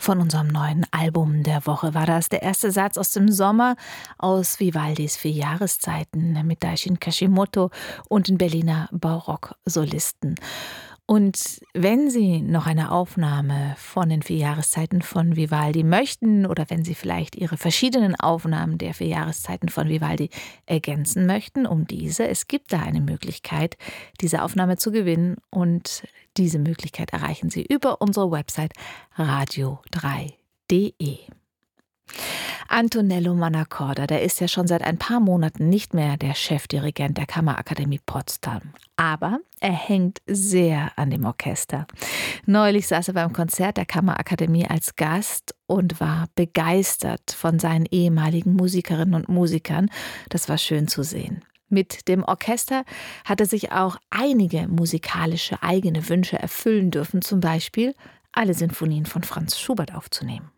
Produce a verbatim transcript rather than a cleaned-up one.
Von unserem neuen Album der Woche war das der erste Satz aus dem Sommer aus Vivaldis Vier Jahreszeiten mit Daishin Kashimoto und den Berliner Barock-Solisten. Und wenn Sie noch eine Aufnahme von den Vier Jahreszeiten von Vivaldi möchten oder wenn Sie vielleicht Ihre verschiedenen Aufnahmen der Vier Jahreszeiten von Vivaldi ergänzen möchten, um diese, es gibt da eine Möglichkeit, diese Aufnahme zu gewinnen, und diese Möglichkeit erreichen Sie über unsere Website radio drei punkt de. Antonello Mannacorda, der ist ja schon seit ein paar Monaten nicht mehr der Chefdirigent der Kammerakademie Potsdam. Aber er hängt sehr an dem Orchester. Neulich saß er beim Konzert der Kammerakademie als Gast und war begeistert von seinen ehemaligen Musikerinnen und Musikern. Das war schön zu sehen. Mit dem Orchester hat er sich auch einige musikalische eigene Wünsche erfüllen dürfen, zum Beispiel alle Sinfonien von Franz Schubert aufzunehmen.